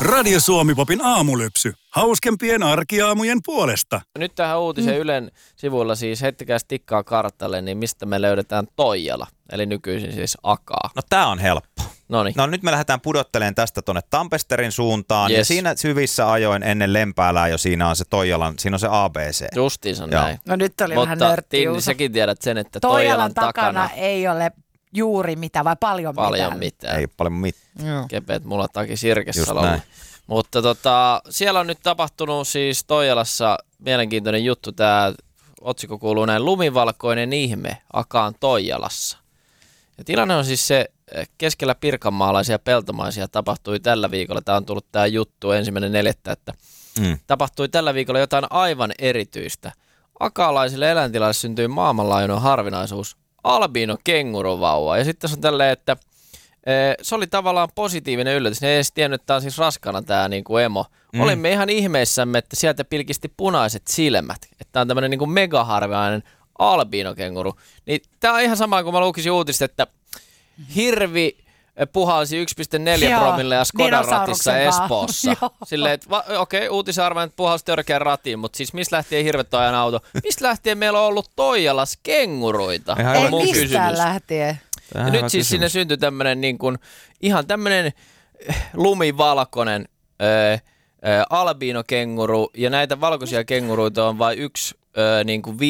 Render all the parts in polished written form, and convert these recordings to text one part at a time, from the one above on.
Radio Suomi-popin aamulypsy. Hauskempien arkiaamujen puolesta. Nyt tähän uutiseen Ylen sivuilla siis heittäkää tikkaa kartalle, niin mistä me löydetään Toijala, eli nykyisin siis Akaa. No tää on helppo. Noniin. No nyt me lähdetään pudottelemaan tästä tonne Tampesterin suuntaan. Yes. Ja siinä syvissä ajoin ennen Lempäälää jo siinä on se Toijalan, siinä on se ABC. Justiinsa näin. No nyt oli vähän Mutta nörtti, Tinni, Juuso. säkin tiedät sen, että Toijalan takana ei ole juuri mitään vai paljon mitään. Ei paljon mitään. Joo. Kepeät mulla takia Sirkessalolla. Just näin. Mutta siellä on nyt tapahtunut siis Toijalassa mielenkiintoinen juttu. Tämä otsikko kuuluu näin: lumivalkoinen ihme Akaan Toijalassa. Ja tilanne on siis se, keskellä pirkanmaalaisia peltomaisia tapahtui tällä viikolla. Tämä on tullut tämä juttu 1.4. että tapahtui tällä viikolla jotain aivan erityistä. Akaalaisille eläintilaisille syntyi maailmanlaajuinen harvinaisuus, albiino kenguruvauva. Ja sitten se on tälleen, että se oli tavallaan positiivinen yllätys. Ne ei edes tiennyt, että tämä on siis raskana tämä niin kuin emo. Olimme ihan ihmeissämme, että sieltä pilkisti punaiset silmät. Että tämä on tämmöinen niin kuin megaharvinainen albiinokenguru. Niin tämä on ihan sama kuin mä lukisin uutista, että hirvi puhalsi 1,4 promille ja Skodan ratissa Espoossa. Silleen, että okei, uutisarvoin, että puhalsi törkeän ratiin, mutta siis mistä lähtien hirvet ajan auto? Mistä lähtien meillä on ollut Toijalas kenguruita? Ei mistään lähtien. Ja nyt siis sinne syntyi tämmöinen niin kuin, ihan tämmöinen lumivalkoinen albiinokenguru, ja näitä valkoisia kenguruita on vain yksi niin kuin 50-100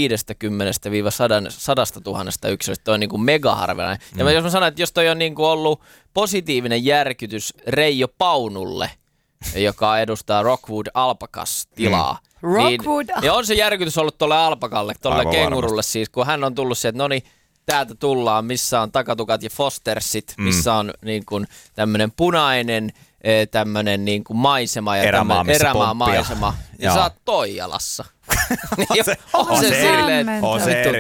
000 yksilöstä. Toi on niin kuin megaharvinainen. Ja jos mä sanon, että jos toi on niin kuin ollut positiivinen järkytys Reijo Paunulle, joka edustaa Rockwood Alpacas-tilaa, niin on se järkytys ollut tuolle alpakalle, tuolle kengurulle siis, kun hän on tullut sieltä, no niin, täältä tullaan, missä on takatukat ja fostersit, missä on niin kuin tämmöinen punainen tämmöinen niin kuin maisema ja erämaa-maisema. Ja sä oot Toijalassa. On se silleen, eri.